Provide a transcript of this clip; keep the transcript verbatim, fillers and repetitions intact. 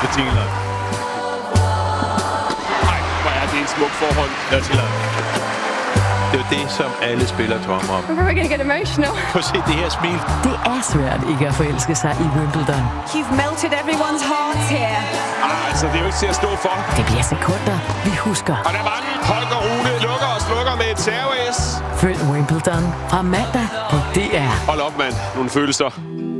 Bettina. Nej, hvor er det en smuk forhold. Dirty Love. Det er jo det, som alle spillere drømmer om. I'm probably gonna get emotional. Prøv at se det her smil. Det er svært ikke at forelske sig i Wimbledon. You've melted everyone's hearts here. Ah, altså, det er jo ikke til at stå for. Det bliver sekunder, vi husker. Og der er mange. Holger Rune lukker og slukker med et serveræs. Følg Wimbledon fra mandag på D R. Hold op, mand. Nogle følelser.